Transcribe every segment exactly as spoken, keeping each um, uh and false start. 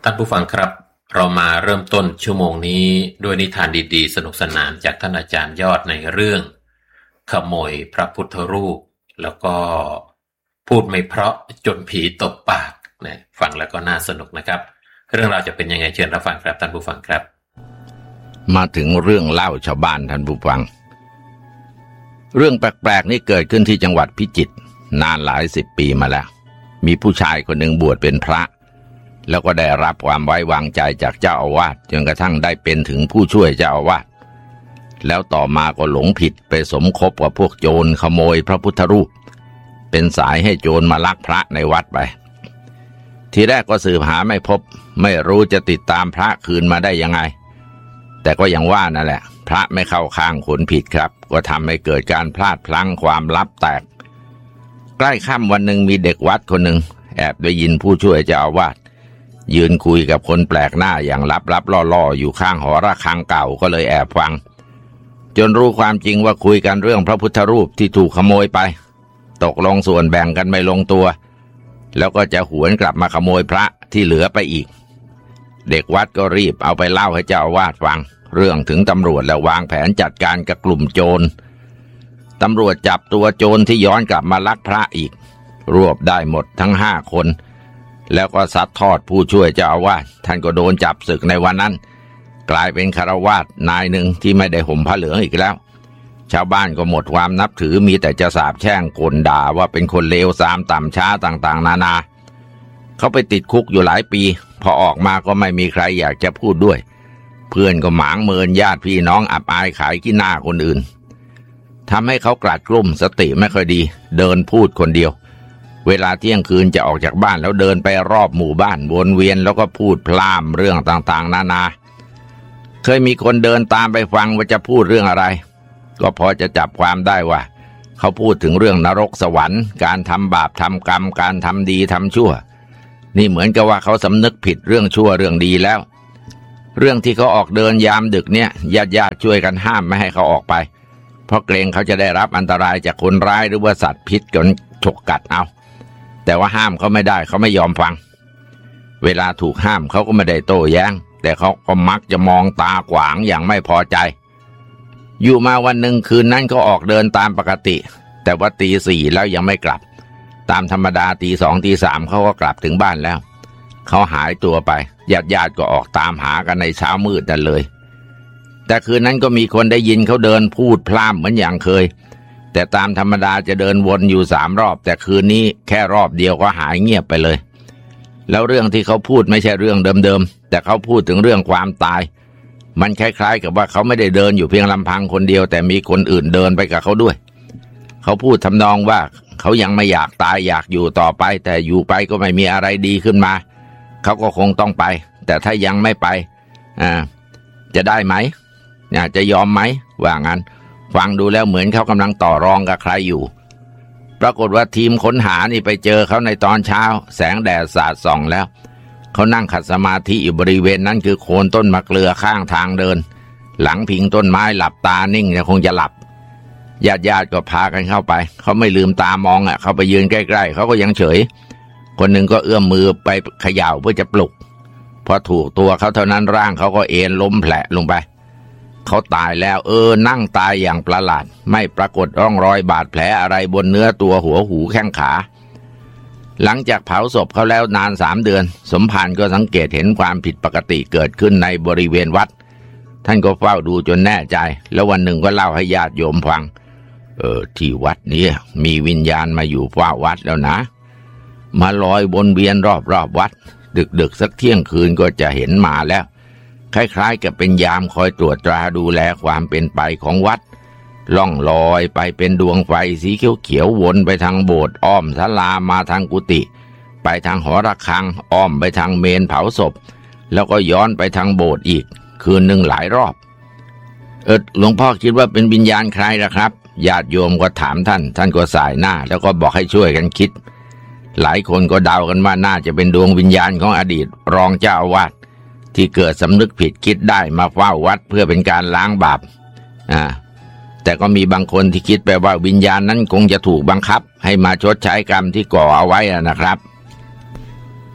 านผู้ฟังครับเรามาเริ่มต้นชั่วโมงนี้ด้วยนิทานดีๆสนุกสนานจากท่านอาจารย์ยอดในเรื่องขโมยพระพุทธรูปแล้วก็พูดไม่เพราะจนผีตบปากนะฟังแล้วก็น่าสนุกนะครับเรื่องราวจะเป็นยังไงเชิญรับฟังครับท่านผู้ฟังครับมาถึงเรื่องเล่าชาวบ้านท่านผู้ฟังเรื่องแปลกๆนี้เกิดขึ้นที่จังหวัดพิจิตรนานหลายสิบปีมาแล้วมีผู้ชายคนหนึ่งบวชเป็นพระแล้วก็ได้รับความไว้วางใจจากเจ้าอาวาสจนกระทั่งได้เป็นถึงผู้ช่วยเจ้าอาวาสแล้วต่อมาก็หลงผิดไปสมคบกับพวกโจรขโมยพระพุทธรูปเป็นสายให้โจรมาลักพระในวัดไปทีแรกก็สืบหาไม่พบไม่รู้จะติดตามพระคืนมาได้ยังไงแต่ก็ยังว่านั่นแหละพระไม่เข้าข้างคนผิดครับก็ทำให้เกิดการพลาดพลั้งความลับแตกใกล้ค่ำวันหนึ่งมีเด็กวัดคนหนึ่งแอบได้ยินผู้ช่วยเจ้าอาวาสยืนคุยกับคนแปลกหน้าอย่างลับๆล่อๆอยู่ข้างหอระฆังเก่าก็เลยแอบฟังจนรู้ความจริงว่าคุยกันเรื่องพระพุทธรูปที่ถูกขโมยไปตกลงส่วนแบ่งกันไม่ลงตัวแล้วก็จะหวนกลับมาขโมยพระที่เหลือไปอีกเด็กวัดก็รีบเอาไปเล่าให้เจ้าอาวาสฟังเรื่องถึงตำรวจแล้ววางแผนจัดการกับกลุ่มโจรตำรวจจับตัวโจรที่ย้อนกลับมาลักพระอีกรวบได้หมดทั้งห้าคนแล้วก็ซัดทอดผู้ช่วยเจ้าอาวาสท่านก็โดนจับศึกในวันนั้นกลายเป็นฆราวาสนายหนึ่งที่ไม่ได้ห่มผ้าเหลืองอีกแล้วชาวบ้านก็หมดความนับถือมีแต่จะสาปแช่งกลด่าว่าเป็นคนเลวทรามต่ำช้าต่างๆนานาเขาไปติดคุกอยู่หลายปีพอออกมาก็ไม่มีใครอยากจะพูดด้วยเพื่อนก็หมางเมินญาติพี่น้องอับอายขายขี้หน้าคนอื่นทำให้เขากลัดกลุ้มสติไม่ค่อยดีเดินพูดคนเดียวเวลาเที่ยงคืนจะออกจากบ้านแล้วเดินไปรอบหมู่บ้านวนเวียนแล้วก็พูดพล่ามเรื่องต่างๆนานาเคยมีคนเดินตามไปฟังว่าจะพูดเรื่องอะไรก็พอจะจับความได้ว่าเขาพูดถึงเรื่องนรกสวรรค์การทำบาปทำกรรมการทำดีทำชั่วนี่เหมือนกับว่าเขาสำนึกผิดเรื่องชั่วเรื่องดีแล้วเรื่องที่เขาออกเดินยามดึกเนี่ยญาติๆช่วยกันห้ามไม่ให้เขาออกไปเพราะเกรงเขาจะได้รับอันตรายจากคนร้ายหรือว่าสัตว์พิษจนฉกกัดเอาแต่ว่าห้ามเขาไม่ได้เขาไม่ยอมฟังเวลาถูกห้ามเขาก็ไม่ได้โต้แย้งแต่เขาก็มักจะมองตาขวางอย่างไม่พอใจอยู่มาวันหนึ่งคืนนั้นเขาออกเดินตามปกติแต่ว่าตีสี่แล้วยังไม่กลับตามธรรมดาตีสองตีสามเขาก็กลับถึงบ้านแล้วเขาหายตัวไปญาติญาติก็ออกตามหากันในเช้ามืดนั่นเลยแต่คืนนั้นก็มีคนได้ยินเขาเดินพูดพล่ำเหมือนอย่างเคยแต่ตามธรรมดาจะเดินวนอยู่สามรอบแต่คืนนี้แค่รอบเดียวก็หายเงียบไปเลยแล้วเรื่องที่เขาพูดไม่ใช่เรื่องเดิมๆแต่เขาพูดถึงเรื่องความตายมันคล้ายๆกับว่าเขาไม่ได้เดินอยู่เพียงลำพังคนเดียวแต่มีคนอื่นเดินไปกับเขาด้วยเขาพูดทำนองว่าเขายังไม่อยากตายอยากอยู่ต่อไปแต่อยู่ไปก็ไม่มีอะไรดีขึ้นมาเขาก็คงต้องไปแต่ถ้ายังไม่ไปอ่าจะได้ไหมจะยอมไหมว่างั้นฟังดูแล้วเหมือนเขากำลังต่อรองกับใครอยู่ปรากฏว่าทีมค้นหานี่ไปเจอเขาในตอนเช้าแสงแดดสาดส่องแล้วเขานั่งขัดสมาธิอยู่บริเวณนั้นคือโคนต้นมะเกลือข้างทางเดินหลังพิงต้นไม้หลับตานิ่งเนี่ยคงจะหลับญาติญาติก็พากันเข้าไปเขาไม่ลืมตามองอ่ะเขาไปยืนใกล้ๆเขาก็ยังเฉยคนหนึ่งก็เอื้อมมือไปเขย่าเพื่อจะปลุกพอถูกตัวเขาเท่านั้นร่างเขาก็เอ็นล้มแผลลงไปเขาตายแล้วเออนั่งตายอย่างประหลาดไม่ปรากฏร่องรอยบาดแผลอะไรบนเนื้อตัวหัวหูแข้งขาหลังจากเผาศพเขาแล้วนานสามเดือนสมภารก็สังเกตเห็นความผิดปกติเกิดขึ้นในบริเวณวัดท่านก็เฝ้าดูจนแน่ใจแล้ววันหนึ่งก็เล่าให้ญาติโยมฟังเออที่วัดนี้มีวิญญาณมาอยู่เฝ้าวัดแล้วนะมาลอยวนเวียนรอบๆวัดดึกๆสักเที่ยงคืนก็จะเห็นมาแล้วคล้ายๆกับเป็นยามคอยตรวจตราดูแลความเป็นไปของวัดล่องลอยไปเป็นดวงไฟสีเขียวๆวนไปทางโบสถ์อ้อมศาลามาทางกุฏิไปทางหอระฆังอ้อมไปทางเมนเผาศพแล้วก็ย้อนไปทางโบสถ์อีกคืนหนึ่งหลายรอบเออหลวงพ่อคิดว่าเป็นวิญญาณใครล่ะครับญาติโยมก็ถามท่านท่านก็สายหน้าแล้วก็บอกให้ช่วยกันคิดหลายคนก็เดากันว่าน่าจะเป็นดวงวิญญาณของอดีตรองเจ้าอาวาสที่เกิดสำนึกผิดคิดได้มาเฝ้าวัดเพื่อเป็นการล้างบาปอ่าแต่ก็มีบางคนที่คิดไปว่าวิญญาณนั้นคงจะถูกบังคับให้มาชดใช้กรรมที่ก่อเอาไว้นะครับ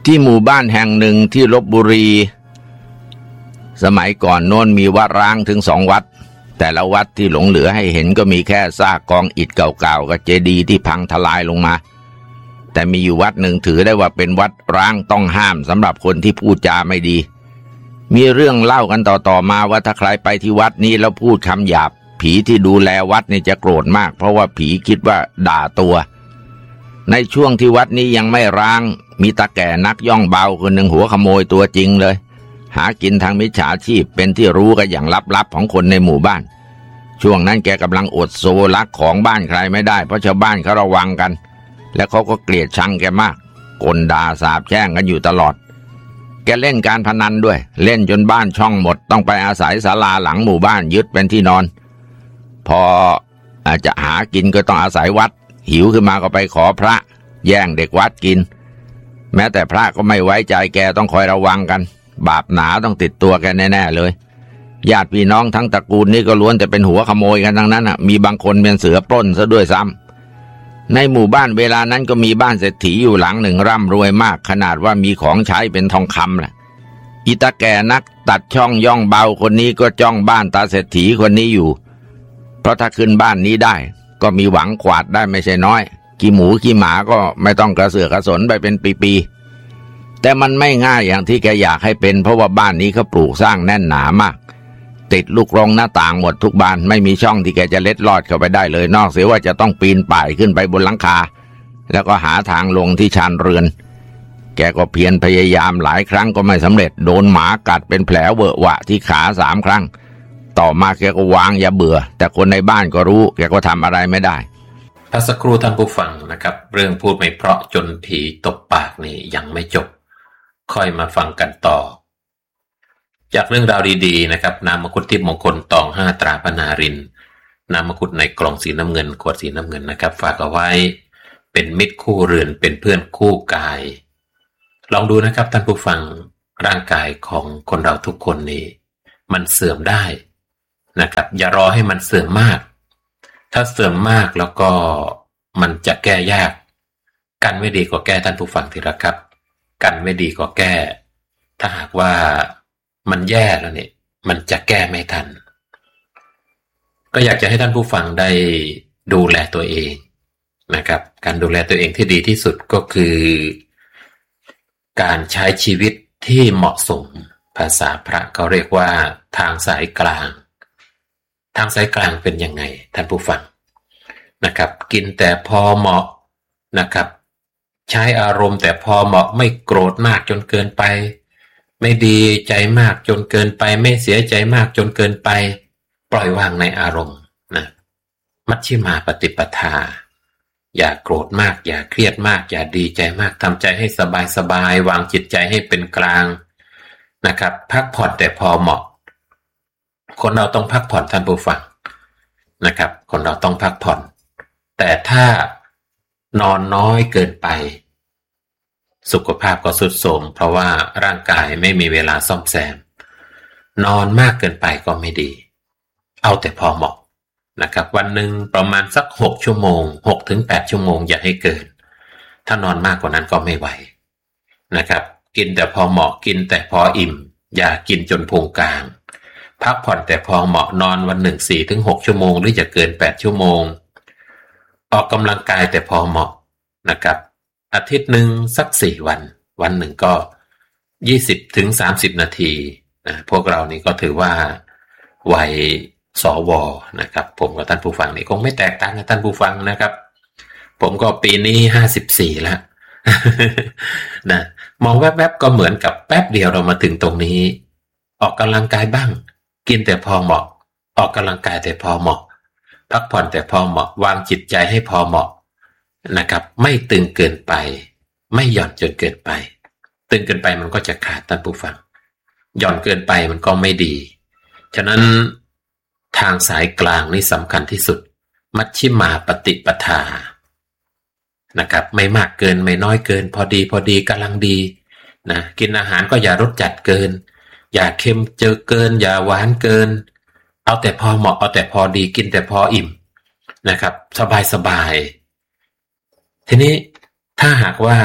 ที่หมู่บ้านแห่งหนึ่งที่ลพบุรีสมัยก่อนโน้นมีวัดร้างถึงสองวัดแต่ละวัดที่หลงเหลือให้เห็นก็มีแค่ซากกองอิฐเก่าๆกับเจดีย์ที่พังทลายลงมาแต่มีอยู่วัดหนึ่งถือได้ว่าเป็นวัดร้างต้องห้ามสำหรับคนที่พูดจาไม่ดีมีเรื่องเล่ากันต่อๆมาว่าถ้าใครไปที่วัดนี้แล้วพูดคำหยาบผีที่ดูแลวัดนี่จะโกรธมากเพราะว่าผีคิดว่าด่าตัวในช่วงที่วัดนี้ยังไม่ร้างมีตาแก่นักย่องเบาคนหนึ่งหัวขโมยตัวจริงเลยหากินทางมิจฉาชีพเป็นที่รู้กันอย่างลับๆของคนในหมู่บ้านช่วงนั้นแกกำลังอดโซลักของบ้านใครไม่ได้เพราะชาวบ้านเขาระวังกันและเขาก็เกลียดชังแกมากกลด่าสาปแช่งกันอยู่ตลอดแกเล่นการพนันด้วยเล่นจนบ้านช่องหมดต้องไปอาศัยศาลาหลังหมู่บ้านยึดเป็นที่นอนพออาจจะหากินก็ต้องอาศัยวัดหิวขึ้นมาก็ไปขอพระแย่งเด็กวัดกินแม้แต่พระก็ไม่ไว้ใจแกต้องคอยระวังกันบาปหนาต้องติดตัวแกแน่ๆเลยญาติพี่น้องทั้งตระกูลนี่ก็ล้วนแต่เป็นหัวขโมยกันทั้งนั้นอ่ะมีบางคนเป็นเสือปล้นซะด้วยซ้ำในหมู่บ้านเวลานั้นก็มีบ้านเศรษฐีอยู่หลังหนึ่งร่ำรวยมากขนาดว่ามีของใช้เป็นทองคำแหละอีตาแก่นักตัดช่องย่องเบาคนนี้ก็จ้องบ้านตาเศรษฐีคนนี้อยู่เพราะถ้าขึ้นบ้านนี้ได้ก็มีหวังกวาดได้ไม่ใช่น้อยขี้หมูขี้หมาก็ไม่ต้องกระเสือกกระสนไปเป็นปีๆแต่มันไม่ง่ายอย่างที่แกอยากให้เป็นเพราะว่าบ้านนี้เขาปลูกสร้างแน่นหนามากติดลูกรงหน้าต่างหมดทุกบานไม่มีช่องที่แกจะเล็ดลอดเข้าไปได้เลยนอกเสียว่าจะต้องปีนป่ายขึ้นไปบนหลังคาแล้วก็หาทางลงที่ชานเรือนแกก็เพียรพยายามหลายครั้งก็ไม่สำเร็จโดนหมากัดเป็นแผลเวอะหวะที่ขาสามครั้งต่อมาแกก็วางยาเบื่อแต่คนในบ้านก็รู้แกก็ทำอะไรไม่ได้พักสักครู่ท่านผู้ฟังนะครับเรื่องพูดไม่เพราะจนผีตบปากนี่ยังไม่จบค่อยมาฟังกันต่อจากเรื่องราวดีๆนะครับนามคุดทิพย์มงคลตองห้าตราพนารินนามคุดในกล่องสีน้ำเงินขวดสีน้ำเงินนะครับฝากเอาไว้เป็นมิตรคู่เรือนเป็นเพื่อนคู่กายลองดูนะครับท่านผู้ฟังร่างกายของคนเราทุกคนนี้มันเสื่อมได้นะครับอย่ารอให้มันเสื่อมมากถ้าเสื่อมมากแล้วก็มันจะแก้ยากกันไม่ดีกว่าแก้ท่านผู้ฟังทีละครับกันไม่ดีกว่าแก้ถ้าหากว่ามันแย่แล้วเนี่ยมันจะแก้ไม่ทันก็อยากจะให้ท่านผู้ฟังได้ดูแลตัวเองนะครับการดูแลตัวเองที่ดีที่สุดก็คือการใช้ชีวิตที่เหมาะสมภาษาพระเขาเรียกว่าทางสายกลางทางสายกลางเป็นยังไงท่านผู้ฟังนะครับกินแต่พอเหมาะนะครับใช้อารมณ์แต่พอเหมาะไม่โกรธมากจนเกินไปไม่ดีใจมากจนเกินไปไม่เสียใจมากจนเกินไปปล่อยวางในอารมณ์นะมัชฌิมาปฏิปทาอย่าโกรธมากอย่าเครียดมากอย่าดีใจมากทำใจให้สบายสบายวางจิตใจให้เป็นกลางนะครับพักผ่อนแต่พอเหมาะคนเราต้องพักผ่อนท่านผู้ฟังนะครับคนเราต้องพักผ่อนแต่ถ้านอนน้อยเกินไปสุขภาพก็ทรุดโทรมเพราะว่าร่างกายไม่มีเวลาซ่อมแซมนอนมากเกินไปก็ไม่ดีเอาแต่พอเหมาะนะครับวันหนึ่งประมาณสักหกชั่วโมง หกถึงแปด ชั่วโมงอย่าให้เกินถ้านอนมากกว่านั้นก็ไม่ไหวนะครับกินแต่พอเหมาะกินแต่พออิ่มอย่ากินจนพุงกลางพักผ่อนแต่พอเหมาะนอนวันหนึ่ง สี่ถึงหก ชั่วโมงหรือจะเกินแปดชั่วโมงออกกำลังกายแต่พอเหมาะนะครับอาทิตย์หนึ่งสักสี่วันวันหนึ่งก็ยี่สิบถึงสามสิบนาทีนะพวกเรานี่ก็ถือว่าวัยสวนะครับผมกับท่านผู้ฟังนี่คงไม่แตกต่างกับท่านผู้ฟังนะครับผมก็ปีนี้ห้าสิบสี่แล้ว นะมองแวบๆก็เหมือนกับแป๊บเดียวเรามาถึงตรงนี้ออกกำลังกายบ้างกินแต่พอเหมาะออกกำลังกายแต่พอเหมาะพักผ่อนแต่พอเหมาะวางจิตใจให้พอเหมาะนะครับไม่ตึงเกินไปไม่หย่อนจนเกินไปตึงเกินไปมันก็จะขาดท่านผู้ฟังหย่อนเกินไปมันก็ไม่ดีฉะนั้นทางสายกลางนี่สำคัญที่สุดมัชฌิมาปฏิปทานะครับไม่มากเกินไม่น้อยเกินพอดีพอดีกำลังดีนะกินอาหารก็อย่ารสจัดเกินอย่าเค็มเจอเกินอย่าหวานเกินเอาแต่พอเหมาะเอาแต่พอดีกินแต่พออิ่มนะครับสบายสบายทีนี้ถ้าหากว่า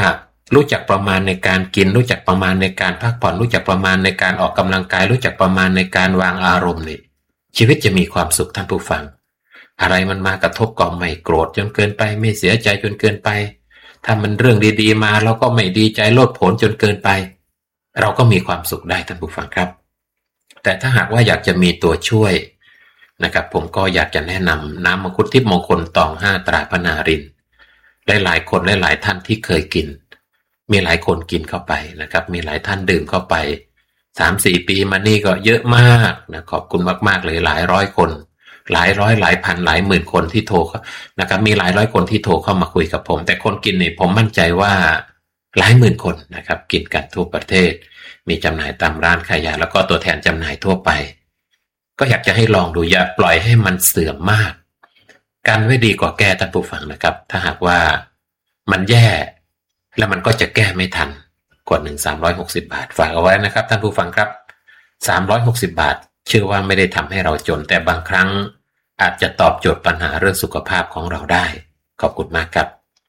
รู้จักประมาณในการกินรู้จักประมาณในการพักผ่อนรู้จักประมาณในการออกกำลังกายรู้จักประมาณในการวางอารมณ์นี่ชีวิตจะมีความสุขท่านผู้ฟังอะไรมันมากระทบก็ไม่โกรธจนเกินไปไม่เสียใจจนเกินไปถ้ามันเรื่องดีๆมาเราก็ไม่ดีใจโลดโผนจนเกินไปเราก็มีความสุขได้ท่านผู้ฟังครับแต่ถ้าหากว่าอยากจะมีตัวช่วยนะครับผมก็อยากจะแนะนำน้ำมังคุดทิพย์มงคลตองห้าตราพนารินหลายๆคนหลายๆท่านที่เคยกินมีหลายคนกินเข้าไปนะครับมีหลายท่านดื่มเข้าไป สามสี่ ปีมานี่ก็เยอะมากนะขอบคุณมากๆเลยหลายร้อยคนหลายร้อยหลายพันหลายหมื่นคนที่โทรนะครับมีหลายร้อยคนที่โทรเข้ามาคุยกับผมแต่คนกินนี่ผมมั่นใจว่าหลายหมื่นคนนะครับกินกันทั่วประเทศมีจำหน่ายตามร้านขายยาแล้วก็ตัวแทนจำหน่ายทั่วไปก็อยากจะให้ลองดูอย่าปล่อยให้มันเสื่อมมากกันไว้ดีกว่าแก้ท่านผู้ฟังนะครับถ้าหากว่ามันแย่แล้วมันก็จะแก้ไม่ทันกว่าหนึ่ง สามร้อยหกสิบบาทฝากเอาไว้นะครับท่านผู้ฟังครับสามร้อยหกสิบบาทเชื่อว่าไม่ได้ทำให้เราจนแต่บางครั้งอาจจะตอบโจทย์ปัญหาเรื่องสุขภาพของเราได้ขอบคุณมากครับ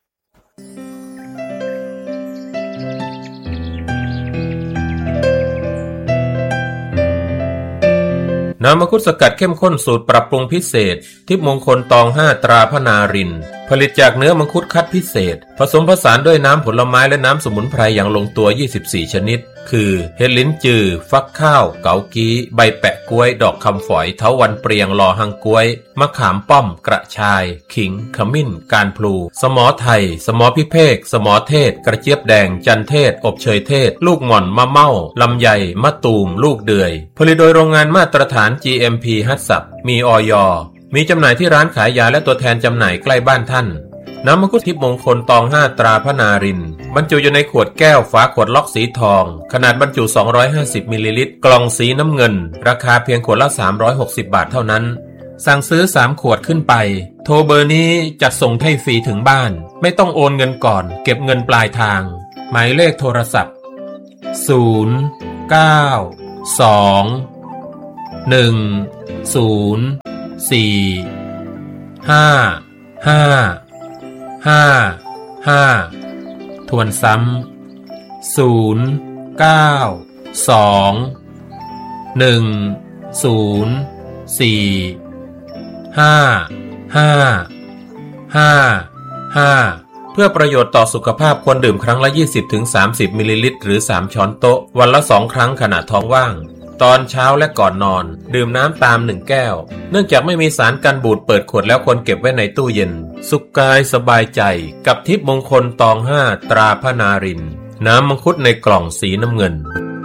น้ำมังคุดสกัดเข้มข้นสูตรปรับปรุงพิเศษทิพย์มงคลตองห้าตราพนารินผลิตจากเนื้อมังคุดคัดพิเศษผสมผสานด้วยน้ำผลไม้และน้ำสมุนไพรอย่างลงตัวยี่สิบสี่ชนิดคือเห็ดลิ้นจือฟักข้าวเกากี้ใบแปะกล้วยดอกคำฝอยเถาวัลย์เปรียงลอหังกล้วยมะขามป้อมกระชายขิงขมิ้นการพลูสมอไทยสมอพิเภกสมอเทศกระเจี๊ยบแดงจันเทศอบเชยเทศลูกหม่อนมะเม่าลำไยมะตูมลูกเดือยผลิตโดยโรงงานมาตรฐาน จี เอ็ม พี ฮัตสับมีอย.มีจำหน่ายที่ร้านขายยาและตัวแทนจำหน่ายใกล้บ้านท่านน้ำมังคุดทิพย์มงคลตองห้าตราพนารินบรรจุอยู่ในขวดแก้วฝาขวดล็อกสีทองขนาดบรรจุสองร้อยห้าสิบมิลลิลิตรกล่องสีน้ำเงินราคาเพียงขวดละสามร้อยหกสิบบาทเท่านั้นสั่งซื้อสามขวดขึ้นไปโทรเบอร์นี้จัดส่งให้ฟรีถึงบ้านไม่ต้องโอนเงินก่อนเก็บเงินปลายทางหมายเลขโทรศัพท์ศูนย์ เก้า สอง หนึ่ง ศูนย์ สี่ ห้า ห้า ห้า ห้าทวนซ้ำศูนย์ เก้า สอง หนึ่ง ศูนย์ สี่ ห้า ห้า ห้า ห้าเพื่อประโยชน์ต่อสุขภาพควรดื่มครั้งละ ยี่สิบถึงสามสิบ มิลลิลิตรหรือสามช้อนโต๊ะวันละสองครั้งขณะท้องว่างตอนเช้าและก่อนนอนดื่มน้ำตามหนึ่งแก้วเนื่องจากไม่มีสารกันบูดเปิดขวดแล้วควรเก็บไว้ในตู้เย็นสุขกายสบายใจกับทิพย์มงคลตองห้าตราพนารินน้ำมังคุดในกล่องสีน้ำเงิน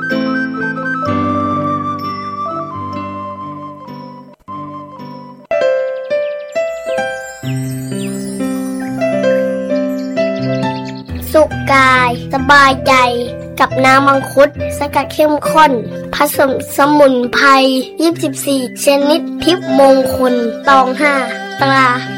สุขกายสบายใจกับน้ำมังคุดสกัดเข้มข้นผสมสมุนไพรยี่สิบสี่ชนิดทิพย์มงคลตองห้าตรา